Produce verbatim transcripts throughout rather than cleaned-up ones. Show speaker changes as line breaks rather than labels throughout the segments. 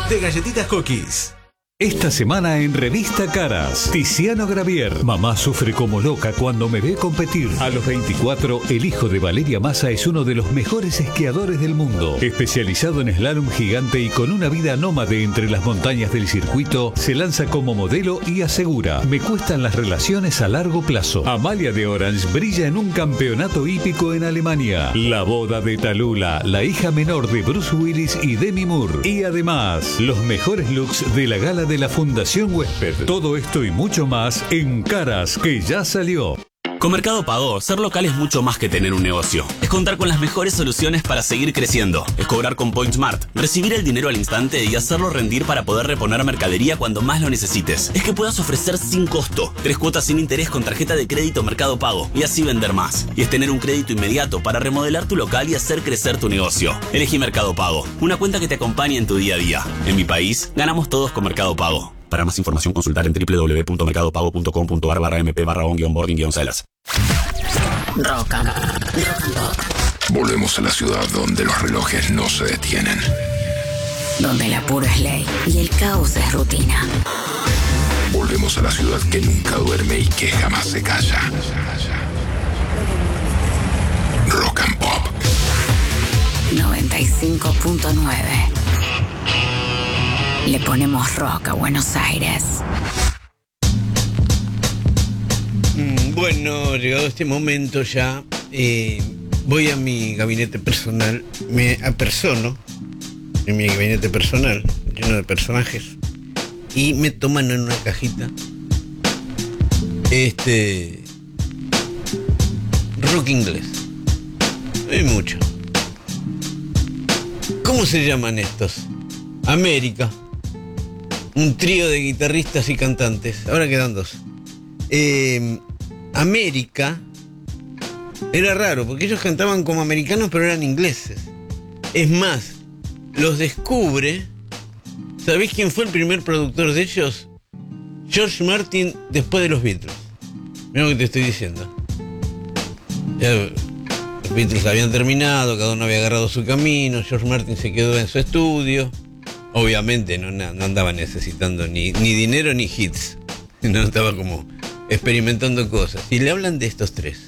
de galletitas Cookies.
Esta semana en Revista Caras, Tiziano Gravier. Mamá sufre como loca cuando me ve competir. A los veinticuatro, el hijo de Valeria Massa es uno de los mejores esquiadores del mundo. Especializado en slalom gigante y con una vida nómade entre las montañas del circuito, se lanza como modelo y asegura: me cuestan las relaciones a largo plazo. Amalia de Orange brilla en un campeonato hípico en Alemania. La boda de Tallulah, la hija menor de Bruce Willis y Demi Moore. Y además, los mejores looks de la gala de la Fundación Huésped. Todo esto y mucho más en Caras, que ya salió.
Con Mercado Pago, ser local es mucho más que tener un negocio. Es contar con las mejores soluciones para seguir creciendo. Es cobrar con PointSmart, recibir el dinero al instante y hacerlo rendir para poder reponer mercadería cuando más lo necesites. Es que puedas ofrecer sin costo, tres cuotas sin interés con tarjeta de crédito Mercado Pago y así vender más. Y es tener un crédito inmediato para remodelar tu local y hacer crecer tu negocio. Elegí Mercado Pago, una cuenta que te acompañe en tu día a día. En mi país, ganamos todos con Mercado Pago. Para más información, consultar en doble u doble u doble u punto mercado pago punto com punto a r barra m p barra on guión boarding guión celas.
Rock and Pop.
Volvemos a la ciudad donde los relojes no se detienen.
Donde el apuro es ley y el caos es rutina.
Volvemos a la ciudad que nunca duerme y que jamás se calla. Rock and Pop.
noventa y cinco punto nueve. Le ponemos rock a Buenos Aires.
Bueno, llegado este momento ya, eh, voy a mi gabinete personal, me apersono en mi gabinete personal, lleno de personajes, y me toman en una cajita este rock inglés. Hay mucho. ¿Cómo se llaman estos? América. Un trío de guitarristas y cantantes. Ahora quedan dos. Eh, América era raro porque ellos cantaban como americanos pero eran ingleses. Es más, los descubre. ¿Sabéis quién fue el primer productor de ellos? George Martin, después de los Beatles. Mira lo que te estoy diciendo. Ya, los Beatles habían terminado, cada uno había agarrado su camino. George Martin se quedó en su estudio. Obviamente no, no andaba necesitando ni, ni dinero ni hits. No estaba como experimentando cosas. Y le hablan de estos tres.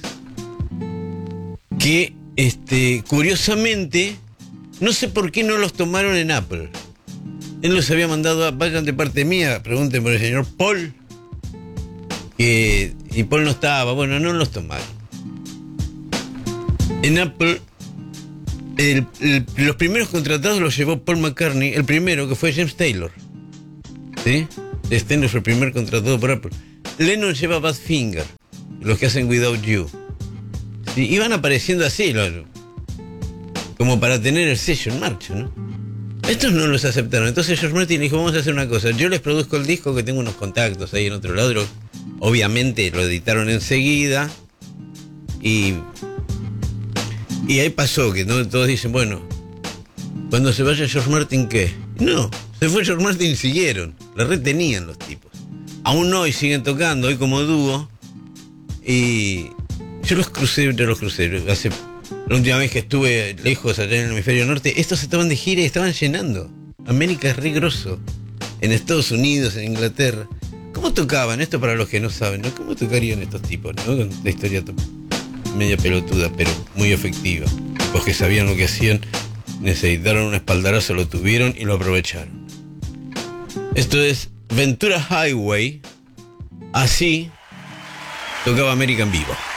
Que, este, curiosamente, no sé por qué no los tomaron en Apple. Él los había mandado a, vayan de parte mía, pregunten por el señor Paul. Que, y Paul no estaba, bueno, no los tomaron. En Apple... El, el, los primeros contratados los llevó Paul McCartney, el primero que fue James Taylor. ¿Sí? James Taylor fue el primer contratado por Apple. Lennon lleva Badfinger, los que hacen Without You. ¿Sí? Iban apareciendo así, lo, como para tener el sello en marcha, ¿no? Estos no los aceptaron. Entonces George Martin dijo: vamos a hacer una cosa. Yo les produzco el disco, que tengo unos contactos ahí en otro lado. Lo, obviamente lo editaron enseguida. Y... Y ahí pasó que ¿no? Todos dicen, bueno, cuando se vaya George Martin, ¿qué? No, se fue George Martin y siguieron. La retenían los tipos. Aún hoy siguen tocando, hoy como dúo. Y yo los crucé, yo los crucé. Hace, la última vez que estuve lejos allá en el hemisferio norte, estos estaban de gira y estaban llenando. América es re grosso. En Estados Unidos, en Inglaterra. ¿Cómo tocaban? Esto para los que no saben, ¿no? ¿Cómo tocarían estos tipos, no? Con la historia media pelotuda, pero muy efectiva. Los que sabían lo que hacían, necesitaron un espaldarazo, lo tuvieron y lo aprovecharon. Esto es Ventura Highway. Así tocaba América en vivo.